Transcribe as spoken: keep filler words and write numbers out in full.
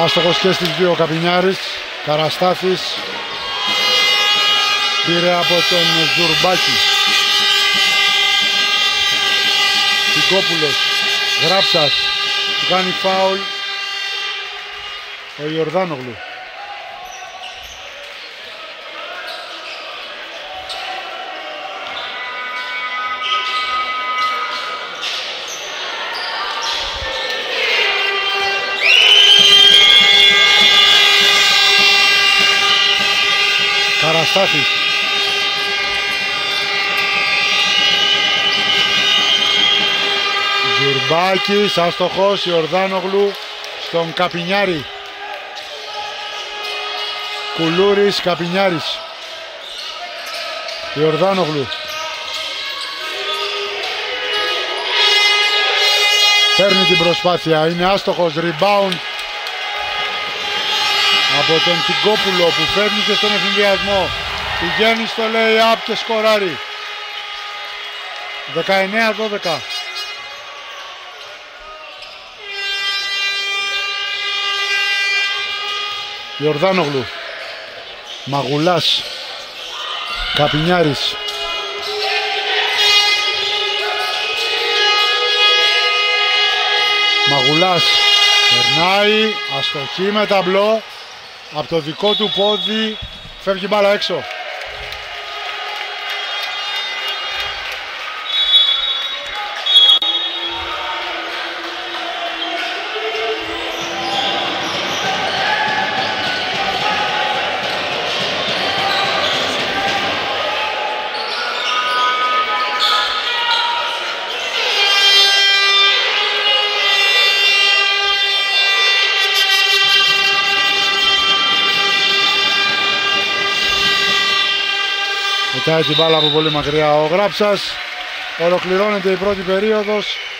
Άστοχος και στις δύο Καπινιάρης. Καραστάθης πήρε από τον Ζουρμπάκη. Τικόπουλος, Γράψας, του κάνει φάουλ ο Ιορδάνογλου. Καραστάθης. Ζουρμπάκης, άστοχος, Ιορδάνογλου στον Καπινιάρη. Κουλούρης, Καπινιάρης. Ιορδάνογλου. Παίρνει την προσπάθεια, είναι άστοχος, rebound από τον Τικόπουλο που φέρνει και στον εφημβιασμό. Πηγαίνει στο lay-up και σκοράρει. δεκαεννέα δώδεκα. Ιορδάνογλου. Μαγουλάς. Καπινιάρης. Μαγουλάς. Περνάει. Αστοχή με ταμπλό. Από το δικό του πόδι φεύγει μπάλα έξω. Κοιτάει την μπάλα από πολύ μακριά ο Γράψας. Ολοκληρώνεται η πρώτη περίοδος.